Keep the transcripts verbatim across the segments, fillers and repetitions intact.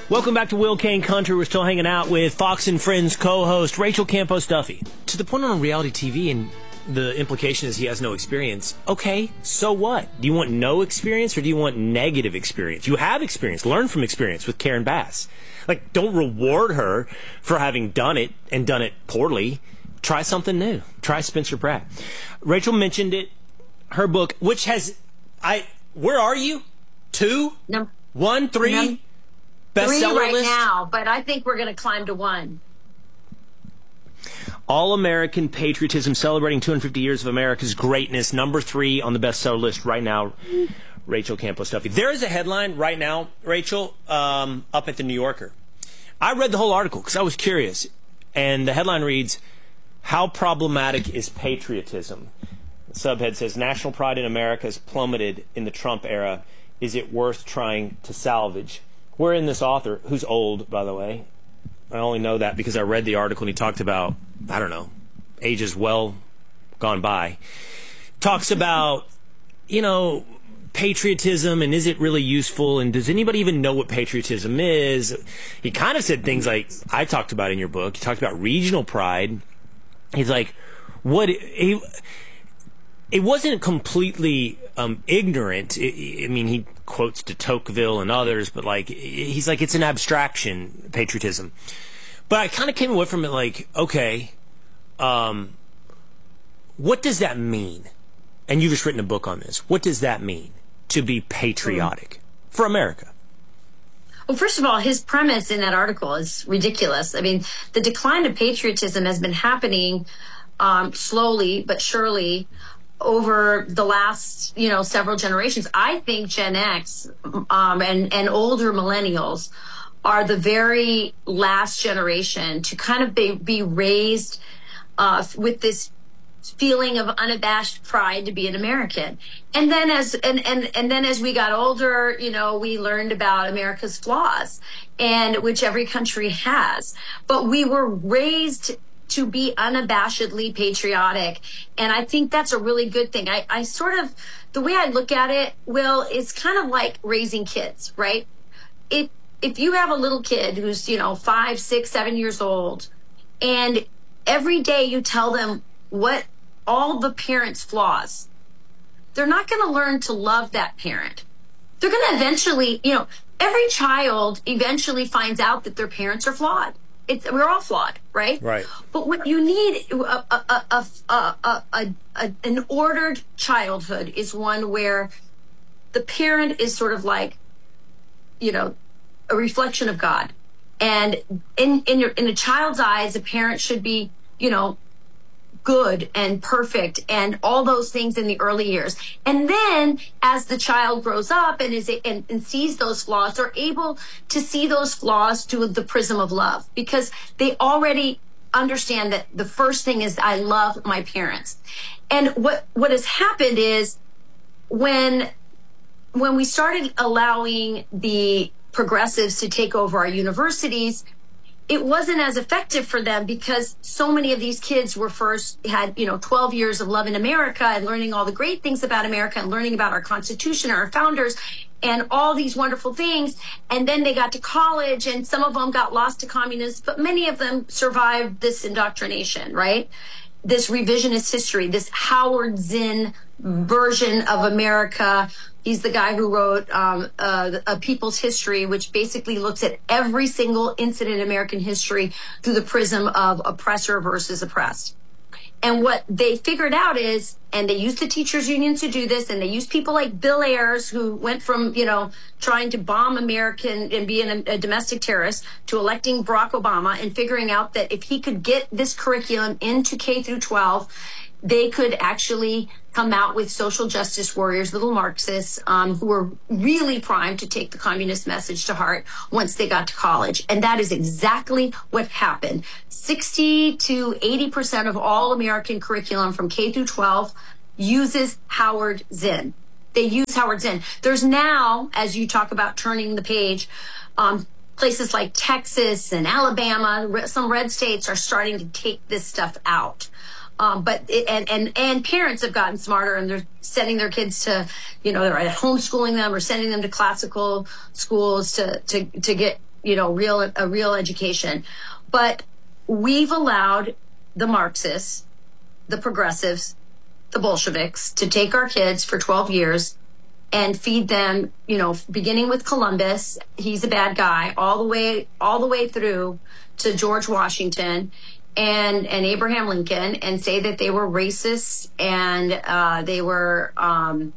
Welcome back to Will Kane Country. We're still hanging out with Fox and Friends co-host Rachel Campos Duffy. To the point on reality T V, and the implication is he has no experience. Okay, so what? Do you want no experience or do you want negative experience? You have experience. Learn from experience with Karen Bass. Like, don't reward her for having done it and done it poorly. Try something new. Try Spencer Pratt. Rachel mentioned it. Her book, which has, I, where are you? Two? No. One? Three? No. Bestseller Three right list? now, but I think we're going to climb to one. All-American Patriotism, celebrating two hundred fifty years of America's greatness. Number three on the bestseller list right now, Rachel Campos Duffy. There is a headline right now, Rachel, um, up at the New Yorker. I read the whole article because I was curious, and the headline reads, "How problematic is patriotism?" The subhead says, "National pride in America has plummeted in the Trump era. Is it worth trying to salvage?" We're in this author, who's old, by the way. I only know that because I read the article and he talked about, I don't know, ages well gone by. Talks about, you know, patriotism and is it really useful and does anybody even know what patriotism is? He kind of said things like, I talked about in your book. He talked about regional pride. He's like, what... He, it wasn't completely um, ignorant. I, I mean, he quotes de Tocqueville and others, but like he's like, it's an abstraction, patriotism. But I kind of came away from it like, okay, um, what does that mean? And you've just written a book on this. What does that mean to be patriotic for America? Well, first of all, his premise in that article is ridiculous. I mean, the decline of patriotism has been happening um, slowly but surely over the last, you know, several generations. I think Gen X um, and, and older millennials are the very last generation to kind of be, be raised uh, with this feeling of unabashed pride to be an American. And then as and, and, and then as we got older, you know, we learned about America's flaws, and which every country has. But we were raised to be unabashedly patriotic. And I think that's a really good thing. I, I sort of, the way I look at it, Will, is kind of like raising kids, right? If, if you have a little kid who's, you know, five, six, seven years old, and every day you tell them what all the parents' flaws, they're not going to learn to love that parent. They're going to eventually, you know, every child eventually finds out that their parents are flawed. It's, we're all flawed, right? Right. But what you need, a, a, a, a, a, a, a, an ordered childhood is one where the parent is sort of like, you know, a reflection of God. And in in your in a child's eyes, a parent should be, you know, good and perfect and all those things in the early years. And then as the child grows up and is and, and sees those flaws, they're able to see those flaws through the prism of love, because they already understand that the first thing is I love my parents. And what what has happened is when when we started allowing the progressives to take over our universities, it wasn't as effective for them because so many of these kids were first had, you know, twelve years of loving America and learning all the great things about America and learning about our Constitution, our founders, and all these wonderful things. And then they got to college and some of them got lost to communists, but many of them survived this indoctrination, right? This revisionist history, this Howard Zinn version of America. He's the guy who wrote um, uh, A People's History, which basically looks at every single incident in American history through the prism of oppressor versus oppressed. And what they figured out is, and they used the teachers' unions to do this, and they used people like Bill Ayers, who went from, you know, trying to bomb American and being a, a domestic terrorist to electing Barack Obama and figuring out that if he could get this curriculum into K through twelve, they could actually come out with social justice warriors, little Marxists, um, who were really primed to take the communist message to heart once they got to college. And that is exactly what happened. sixty to eighty percent of all American curriculum from K through twelve uses Howard Zinn. They use Howard Zinn. There's now, as you talk about turning the page, um, places like Texas and Alabama, some red states are starting to take this stuff out. Um, but it, and, and and parents have gotten smarter, and they're sending their kids to, you know, they're homeschooling them or sending them to classical schools to to to get you know, real a real education. But we've allowed the Marxists, the progressives, the Bolsheviks to take our kids for twelve years and feed them, you know, beginning with Columbus, he's a bad guy, all the way all the way through to George Washington and and Abraham Lincoln, and say that they were racists and uh, they were um,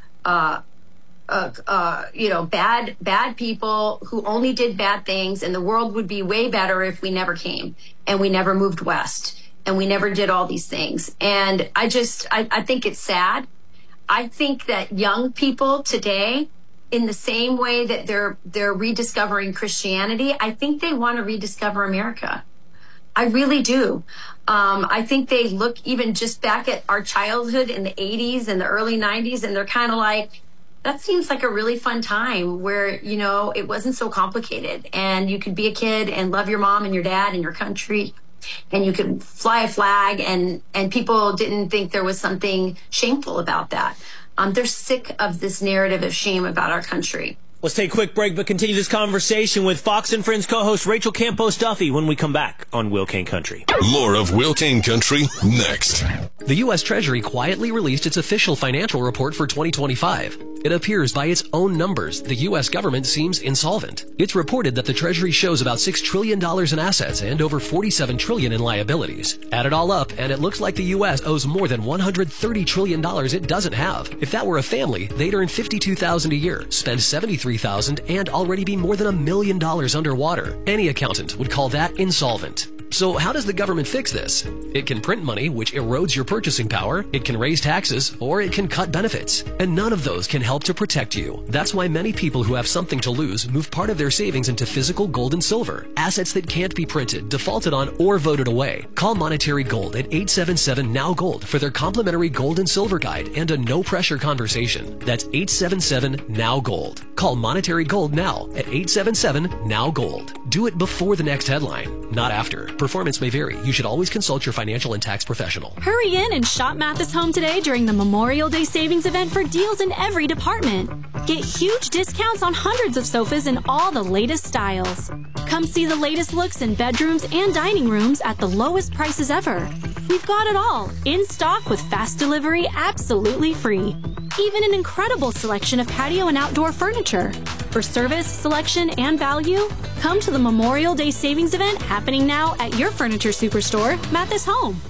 uh, uh, uh, you know, bad bad people who only did bad things, and the world would be way better if we never came and we never moved west and we never did all these things. And I just I, I think it's sad. I think that young people today, in the same way that they're they're rediscovering Christianity, I think they want to rediscover America. I really do. Um, I think they look even just back at our childhood in the eighties and the early nineties, and they're kind of like, that seems like a really fun time where, you know, it wasn't so complicated and you could be a kid and love your mom and your dad and your country, and you could fly a flag, and, and people didn't think there was something shameful about that. Um, they're sick of this narrative of shame about our country. Let's take a quick break, but continue this conversation with Fox and Friends co-host Rachel Campos Duffy when we come back on Will Kane Country. More of Will Kane Country next. The U S Treasury quietly released its official financial report for twenty twenty-five. It appears by its own numbers, the U S government seems insolvent. It's reported that the Treasury shows about six trillion dollars in assets and over forty-seven trillion dollars in liabilities. Add it all up, and it looks like the U S owes more than one hundred thirty trillion dollars it doesn't have. If that were a family, they'd earn fifty-two thousand dollars a year, spend seventy-three thousand dollars, and already be more than a million dollars underwater. Any accountant would call that insolvent. So how does the government fix this? It can print money, which erodes your purchasing power, it can raise taxes, or it can cut benefits. And none of those can help to protect you. That's why many people who have something to lose move part of their savings into physical gold and silver, assets that can't be printed, defaulted on, or voted away. Call Monetary Gold at eight seven seven N O W Gold for their complimentary gold and silver guide and a no-pressure conversation. That's eight seven seven N O W Gold. Call Monetary Gold now at eight seven seven N O W Gold. Do it before the next headline, not after. Performance may vary. You should always consult your financial and tax professional. Hurry in and shop Mathis Home today during the Memorial Day Savings Event for deals in every department. Get huge discounts on hundreds of sofas in all the latest styles. Come see the latest looks in bedrooms and dining rooms at the lowest prices ever. We've got it all, in stock with fast delivery absolutely free. Even an incredible selection of patio and outdoor furniture. For service, selection, and value, come to the Memorial Day Savings Event happening now at your furniture superstore, Mathis Home.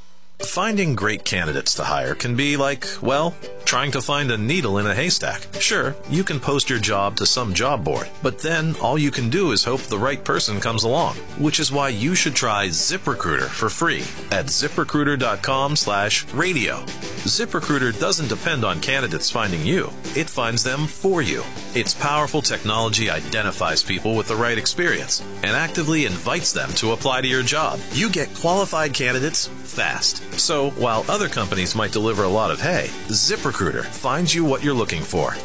Finding great candidates to hire can be like, well, trying to find a needle in a haystack. Sure, you can post your job to some job board, but then all you can do is hope the right person comes along, which is why you should try ZipRecruiter for free at ZipRecruiter.com slash radio. ZipRecruiter doesn't depend on candidates finding you. It finds them for you. Its powerful technology identifies people with the right experience and actively invites them to apply to your job. You get qualified candidates fast. So while other companies might deliver a lot of hay, ZipRecruiter finds you what you're looking for.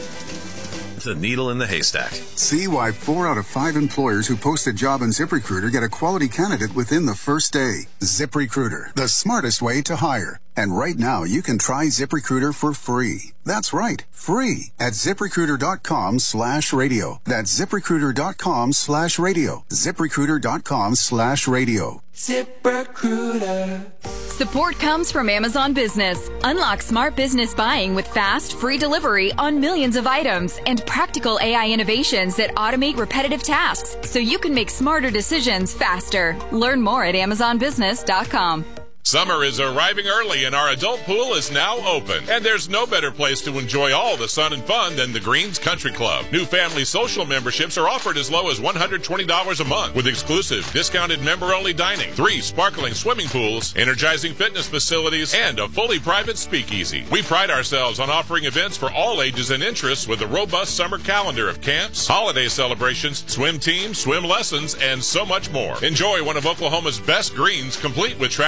The needle in the haystack. See why four out of five employers who post a job on ZipRecruiter get a quality candidate within the first day. ZipRecruiter, the smartest way to hire. And right now, you can try ZipRecruiter for free. That's right, free at ZipRecruiter.com slash radio. That's ZipRecruiter.com slash radio. ZipRecruiter.com slash radio. ZipRecruiter. Support comes from Amazon Business. Unlock smart business buying with fast, free delivery on millions of items and practical A I innovations that automate repetitive tasks so you can make smarter decisions faster. Learn more at Amazon Business dot com. Summer is arriving early and our adult pool is now open. And there's no better place to enjoy all the sun and fun than the Greens Country Club. New family social memberships are offered as low as one hundred twenty dollars a month with exclusive discounted member-only dining, three sparkling swimming pools, energizing fitness facilities, and a fully private speakeasy. We pride ourselves on offering events for all ages and interests with a robust summer calendar of camps, holiday celebrations, swim teams, swim lessons, and so much more. Enjoy one of Oklahoma's best greens complete with TrackMan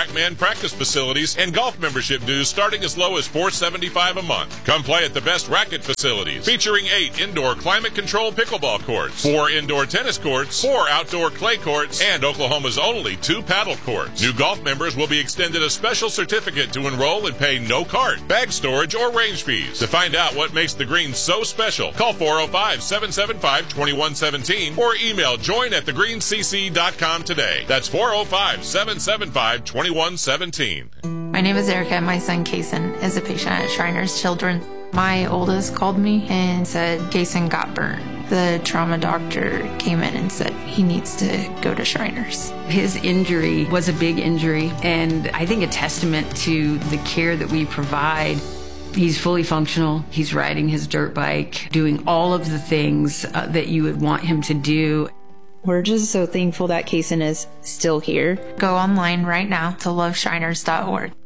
practice facilities and golf membership dues starting as low as four dollars and seventy-five cents a month. Come play at the best racket facilities, featuring eight indoor climate-controlled pickleball courts, four indoor tennis courts, four outdoor clay courts, and Oklahoma's only two paddle courts. New golf members will be extended a special certificate to enroll and pay no cart, bag storage, or range fees. To find out what makes the green so special, call four oh five, seven seven five, two one one seven or email join at the green c c dot com today. That's four oh five, seven seven five, two one one seven. My name is Erica. My son, Kason, is a patient at Shriners Children. My oldest called me and said Kason got burned. The trauma doctor came in and said he needs to go to Shriners. His injury was a big injury, and I think a testament to the care that we provide. He's fully functional. He's riding his dirt bike, doing all of the things uh, that you would want him to do. We're just so thankful that Kason is still here. Go online right now to love shriners dot org.